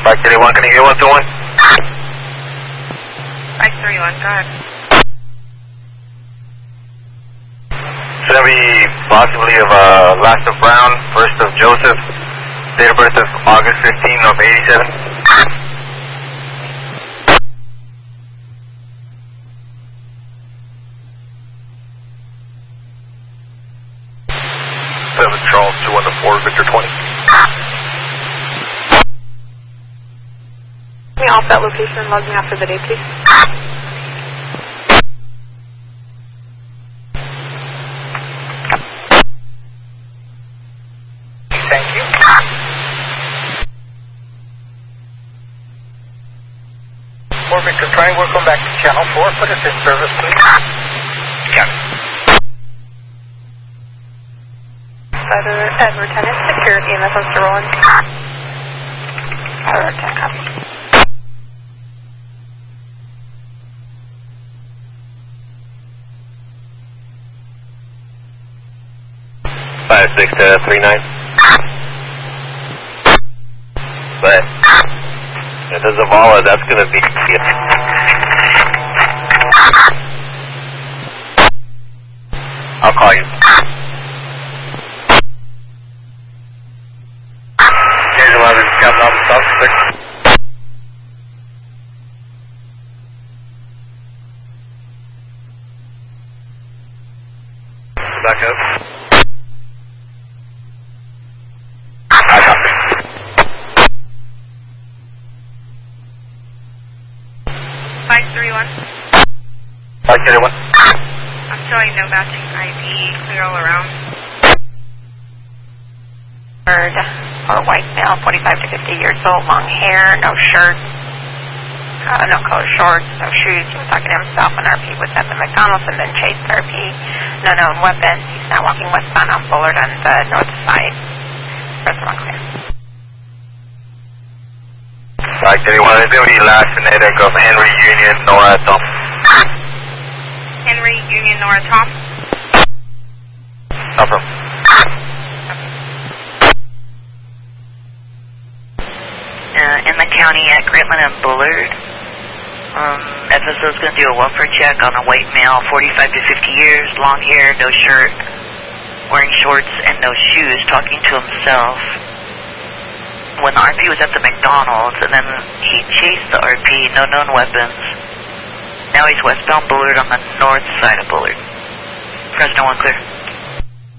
531, can you hear 121? 531, go ahead. Should be possibly of last of Brown, first of Joseph, date of birth of August 15 of 87. Charles 214, Victor 20. Can we off that location and log me after the day, please? Thank you. For Victor 20, welcome back to Channel 4. Put us in service, please. Yeah. Lieutenant, secure EMS on Sir Roland. Lieutenant, copy. Five 6 39. But if there's a Zavala, that's going to be. I'll call you. Captain Officer South 6. Back up. I copy. 531. 531. I'm showing no matching ID, clear all around. Or white male, 45 to 50 years old, long hair, no shirt, no color shorts, no shoes. He was talking to himself when RP was at the McDonald's and then chased RP. No known weapons. He's now walking westbound on Bullard on the north side. Rest of clear. Right, anyone is going to be last phonetic of Henry Union Nora Tom. Henry Union Nora Tom. No problem. Emma County at Grantland and Bullard. FSO is going to do a welfare check on a white male, 45 to 50 years, long hair, no shirt, wearing shorts and no shoes, talking to himself. When the RP was at the McDonald's, and then he chased the RP, no known weapons. Now he's westbound Bullard on the north side of Bullard. Fresno 1 clear.